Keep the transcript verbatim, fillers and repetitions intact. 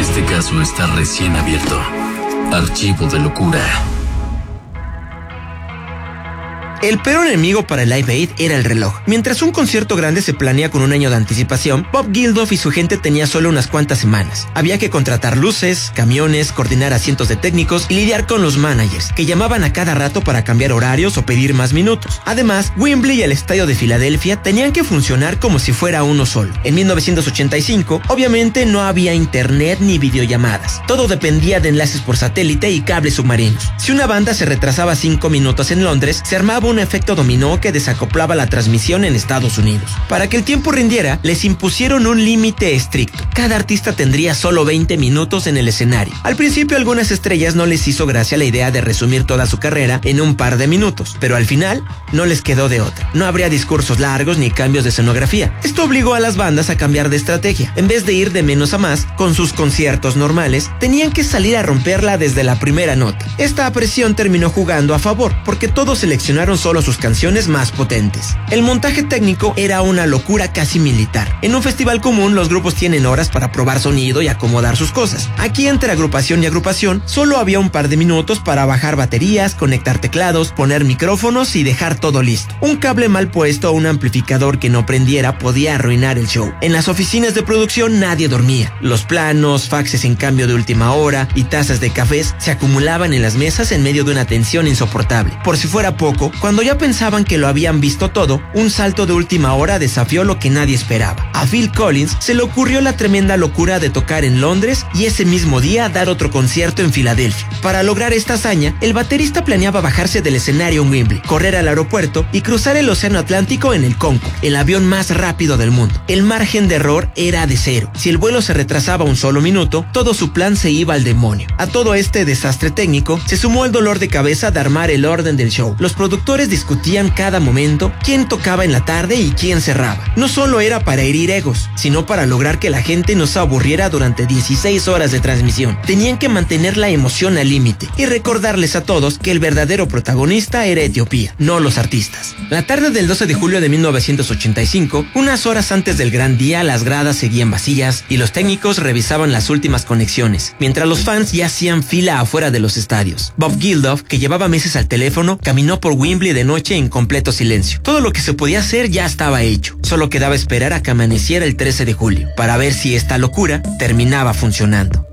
Este caso está recién abierto. Archivo de locura. El peor enemigo para el Live Aid era el reloj. Mientras un concierto grande se planea con un año de anticipación, Bob Geldof y su gente tenían solo unas cuantas semanas. Había que contratar luces, camiones, coordinar a cientos de técnicos y lidiar con los managers, que llamaban a cada rato para cambiar horarios o pedir más minutos. Además, Wembley y el estadio de Filadelfia tenían que funcionar como si fuera uno solo. En mil novecientos ochenta y cinco, obviamente no había internet ni videollamadas. Todo dependía de enlaces por satélite y cables submarinos. Si una banda se retrasaba cinco minutos en Londres, se armaba un efecto dominó que desacoplaba la transmisión en Estados Unidos. Para que el tiempo rindiera, les impusieron un límite estricto. Cada artista tendría solo veinte minutos en el escenario. Al principio, a algunas estrellas no les hizo gracia la idea de resumir toda su carrera en un par de minutos, pero al final no les quedó de otra. No habría discursos largos ni cambios de escenografía. Esto obligó a las bandas a cambiar de estrategia. En vez de ir de menos a más con sus conciertos normales, tenían que salir a romperla desde la primera nota. Esta presión terminó jugando a favor, porque todos seleccionaron solo sus canciones más potentes. El montaje técnico era una locura casi militar. En un festival común, los grupos tienen horas para probar sonido y acomodar sus cosas. Aquí, entre agrupación y agrupación, solo había un par de minutos para bajar baterías, conectar teclados, poner micrófonos y dejar todo listo. Un cable mal puesto o un amplificador que no prendiera podía arruinar el show. En las oficinas de producción nadie dormía. Los planos, faxes en cambio de última hora y tazas de cafés se acumulaban en las mesas en medio de una tensión insoportable. Por si fuera poco, cuando ya pensaban que lo habían visto todo, un salto de última hora desafió lo que nadie esperaba. A Phil Collins se le ocurrió la tremenda locura de tocar en Londres y ese mismo día dar otro concierto en Filadelfia. Para lograr esta hazaña, el baterista planeaba bajarse del escenario en Wembley, correr al aeropuerto y cruzar el océano Atlántico en el Concorde, el avión más rápido del mundo. El margen de error era de cero. Si el vuelo se retrasaba un solo minuto, todo su plan se iba al demonio. A todo este desastre técnico se sumó el dolor de cabeza de armar el orden del show. Los productores discutían cada momento quién tocaba en la tarde y quién cerraba. No solo era para herir egos, sino para lograr que la gente no se aburriera durante dieciséis horas de transmisión. Tenían que mantener la emoción al límite y recordarles a todos que el verdadero protagonista era Etiopía, no los artistas. La tarde del doce de julio de mil novecientos ochenta y cinco, unas horas antes del gran día, las gradas seguían vacías y los técnicos revisaban las últimas conexiones, mientras los fans ya hacían fila afuera de los estadios. Bob Geldof, que llevaba meses al teléfono, caminó por Wembley de noche en completo silencio. Todo lo que se podía hacer ya estaba hecho. Solo quedaba esperar a que amaneciera el trece de julio, para ver si esta locura terminaba funcionando.